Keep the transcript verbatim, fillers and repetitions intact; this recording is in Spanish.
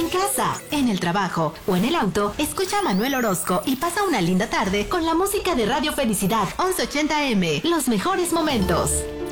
En casa, en el trabajo o en el auto, escucha a Manuel Orozco y pasa una linda tarde con la música de Radio Felicidad once ochenta eme. Los mejores momentos.